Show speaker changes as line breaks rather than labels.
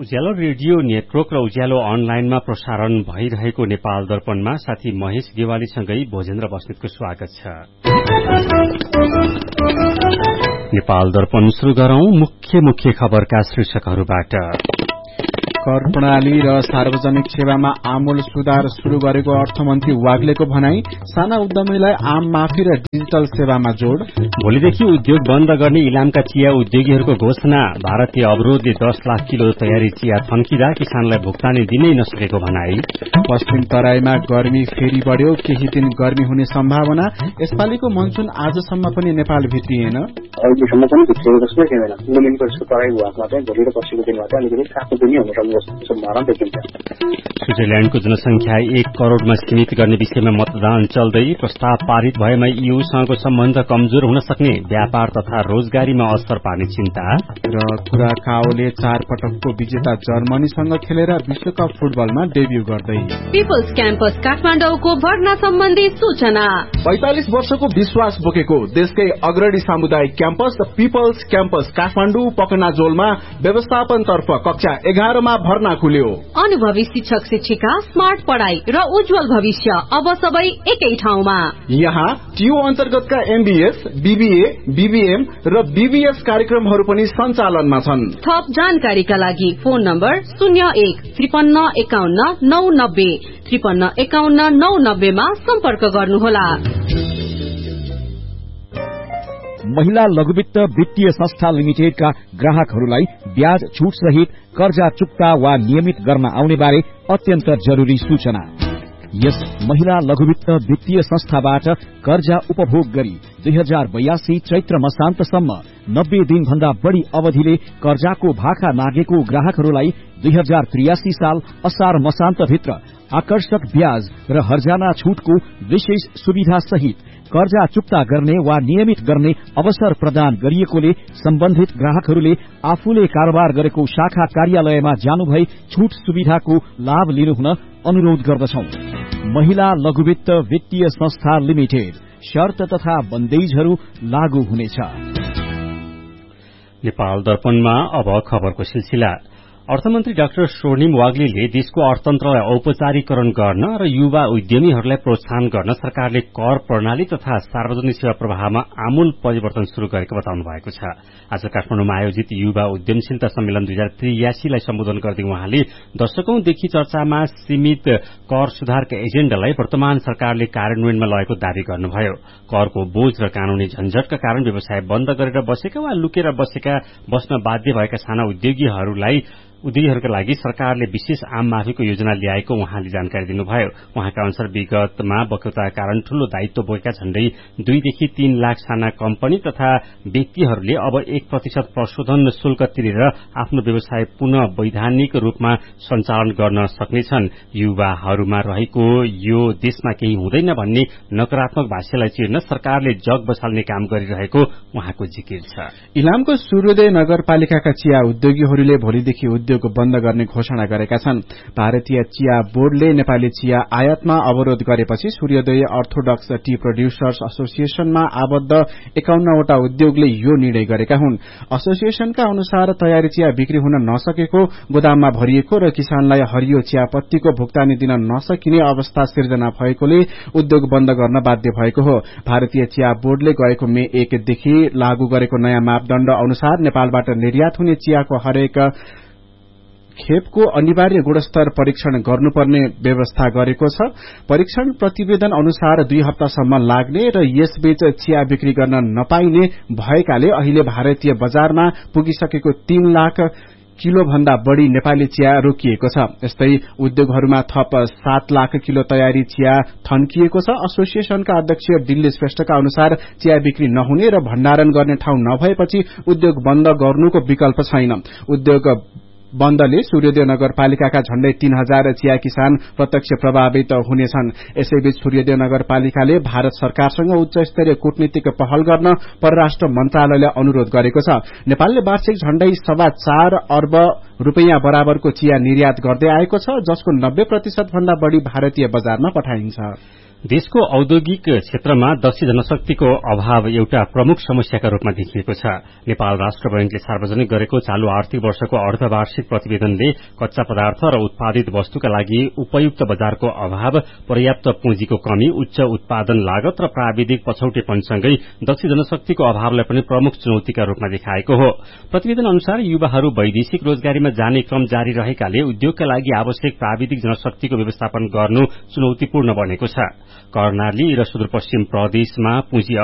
उज्यालो radio network र उज्यालो अनलाइनमा प्रसारण भइरहेको नेपाल दर्पणमा साथी महेश गेवालीसँगै भोजेन्द्र बस्नेतको स्वागत छ। नेपाल दर्पण शुरू गरौं मुख्य खबरका शीर्षकहरूबाट।
कर प्रणाली र सार्वजनिक सेवामा आमूल सुधार शुरू गरेको अर्थमन्त्री वाग्लेको भनाई, साना उद्यमीलाई आम माफी र डिजिटल सेवामा जोड़।
भोलिदेखि उद्योग बन्द गर्ने इलामका चिया उद्योगीहरूको घोषणा, भारतीय अवरोधले 10 लाख किलो तयारी चिया थन्किँदा किसानलाई भुक्तानी दिनै नसकेको भनाई।
पश्चिम तराईमा गर्मी फेरि बढ्यो, केही दिन गर्मी हुने सम्भावना। यसपालिको मनसून आजसम्म पनि नेपाल भित्रिएन।
अहिलेसम्म पनि भित्रिएको जस्तो छैन। मुलुङको तराई भूभागमा चाहिँ भोलि र पछिल्लो दिनमा चाहिँ अलिकति काट्नु पनि हुने सम्भावना देखिन्छ।
स्विजरल्याण्डको जनसंख्या 1 करोड़मा सीमित गर्ने विषयमा मतदान चल्दै, प्रस्ताव पारित भएमा ईयूसँगको सम्बन्ध कमजोर हुन सक्ने, व्यापार तथा रोजगारीमा असर पार्ने चिन्ता।
र कुराकाओले 4 पटकको विजेता जर्मनीसँग खेलेर विश्वकप फुटबलमा डेब्यू गर्दै।
पिपल्स क्याम्पस काठमाडौँको भर्ना सम्बन्धी सूचना।
45 वर्षको विश्वास बोकेको देशकै अग्रणी सामुदायिक क्याम्पस पिपल्स क्याम्पस काठमाडौँ पकनाजोलमा व्यवस्थापनतर्फ कक्षा 11 मा भर्ना खुल्यो।
अनुभवी शिक्षक शिक्षिका, स्मार्ट पढ़ाई र उज्जवल भविष्य अब सबै एकै ठाउँमा। यहाँ
टियू अन्तर्गतका एमबीएस, बीबीए, बीबीएम र बीबीएस कार्यक्रमहरू पनि सञ्चालनमा छन्।
थप जानकारीका लागि फोन नम्बर 01-5351-990 5351-990 मा सम्पर्क गर्नुहोला।
महिला लघुवित्त वित्तीय संस्था लिमिटेडका ग्राहकहरूलाई ब्याज छूट सहित कर्जा चुक्ता वा नियमित गर्न आउने बारे अत्यन्त जरूरी सूचना। यस महिला लघुवित्त वित्तीय संस्थाबाट कर्जा उपभोग गरी 2082 चैत्र मसान्तसम्म 90 दिन भन्दा बढ़ी अवधिले कर्जाको भाका नागेको ग्राहकहरूलाई 2083 साल असार मसान्तभित्र आकर्षक ब्याज र हर्जाना छूटको विशेष सुविधा सहित कर्जा चुक्ता गर्ने वा नियमित गर्ने अवसर प्रदान गरिएकोले सम्बन्धित ग्राहकहरूले आफूले कारोबार गरेको शाखा कार्यालयमा जानुभई छूट सुविधाको लाभ लिनुहुन अनुरोध गर्दछौं। महिला लघुवित्त वित्तीय संस्था लिमिटेड, शर्त तथा बन्देजहरू लागू हुनेछ।
नेपाल दर्पणमा अब खबरको सिलसिला। अर्थमन्त्री डाक्टर स्वर्णिम वाग्लेले देशको अर्थतन्त्रलाई औपचारिकरण गर्न र युवा उद्यमीहरूलाई प्रोत्साहन गर्न सरकारले कर प्रणाली तथा सार्वजनिक सेवा प्रवाहमा आमूल परिवर्तन शुरू गरेको बताउनु भएको छ। आज काठमाडौँमा आयोजित युवा उद्यमशीलता सम्मेलन 2083 लाई सम्बोधन गर्दै उहाँले दशकौंदेखि चर्चामा सीमित कर सुधारका एजेण्डालाई वर्तमान सरकारले कार्यान्वयनमा लगेको दावी गर्नुभयो। करको बोझ र कानूनी झन्झटका कारण व्यवसाय बन्द गरेर बसेका वा लुकेर बस्न बाध्य भएका साना उद्योगीहरूका लागि सरकारले विशेष आम माफीको योजना ल्याएको उहाँले जानकारी दिनुभयो। उहाँका अनुसार विगतमा बक्यौताका कारण ठूलो दायित्व बोकेका झण्डै 2 देखि 3 लाख साना कम्पनी तथा व्यक्तिहरूले अब 1% प्रशोधन शुल्क तिरेर आफ्नो व्यवसाय पुनः वैधानिक रूपमा सञ्चालन गर्न सक्नेछन्। युवाहरूमा रहेको यो देशमा केही हुँदैन भन्ने नकारात्मक भाष्यलाई चिर्न सरकारले जग बसाल्ने काम गरिरहेको उहाँको जिकिर छ।
इलामको सूर्योदय नगरपालिकाका चिया उद्योगीहरूले भोलिदेखि उद्योग बन्द गर्ने घोषणा गरेका छन्। भारतीय चिया बोर्डले नेपाली चिया आयातमा अवरोध गरेपछि सूर्योदय अर्थोडक्स टी प्रोड्युसर्स एसोसिएशनमा आबद्ध 51 वटा उद्योगले यो निर्णय गरेका हुन्। एसोसिएशनका अनुसार तयारी चिया बिक्री हुन नसकेको, गोदाममा भरिएको र किसानलाई हरियो चियापत्तीको भुक्तानी दिन नसकिने अवस्था सिर्जना भएकोले उद्योग बन्द गर्न बाध्य भएको हो। भारतीय चिया बोर्डले गएको मे 1 देखि लागू गरेको नयाँ मापदण्ड अनुसार नेपालबाट निर्यात हुने चियाको हरेक खेपको अनिवार्य गुणस्तर परीक्षण गर्नुपर्ने व्यवस्था गरेको छ। परीक्षण प्रतिवेदन अनुसार 2 हप्तासम्म लाग्ने र यसबीच चिया बिक्री गर्न नपाइने भएकाले अहिले भारतीय बजारमा पुगिसकेको 3 लाख किलो भन्दा बढ़ी नेपाली चिया रोकिएको छ। यस्तै उद्योगहरूमा थप 7 लाख किलो तयारी चिया थन्किएको छ। एसोसिएशनका अध्यक्ष दिल्ली श्रेष्ठका अनुसार चिया बिक्री नहुने र भण्डारण गर्ने ठाउँ नभएपछि उद्योग बन्द गर्नुको विकल्प छैन। उद्योग बन्दले सूर्योदय नगरपालिकाका झण्डै 3000 चिया किसान प्रत्यक्ष प्रभावित हुनेछन्। यसैबीच सूर्योदय नगरपालिकाले भारत सरकारसँग उच्च स्तरीय कूटनीतिक पहल गर्न परराष्ट्र मन्त्रालयले अनुरोध गरेको छ। नेपालले वार्षिक झण्डै 4.25 अर्ब रुपैयाँ बराबरको चिया निर्यात गर्दै आएको छ, जसको 90% भन्दा बढ़ी भारतीय बजारमा पठाइन्छ।
देशको औद्योगिक क्षेत्रमा दक्ष जनशक्तिको अभाव एउटा प्रमुख समस्याका रूपमा देखिएको छ। नेपाल राष्ट्र बैंकले सार्वजनिक गरेको चालू आर्थिक वर्षको अर्धवार्षिक प्रतिवेदनले कच्चा पदार्थ र उत्पादित वस्तुका लागि उपयुक्त बजारको अभाव, पर्याप्त पुँजीको कमी, उच्च उत्पादन लागत र प्राविधिक पछौटेपनसँगै दक्ष जनशक्तिको अभावलाई पनि प्रमुख चुनौतीका रूपमा देखाएको हो। प्रतिवेदन अनुसार युवाहरू वैदेशिक रोजगारीमा जाने क्रम जारी रहेकाले उद्योगका लागि आवश्यक प्राविधिक जनशक्तिको व्यवस्थापन गर्नु चुनौतीपूर्ण बनेको छ। कर्णाली र सुदूरपश्चिम प्रदेशमा पुँजी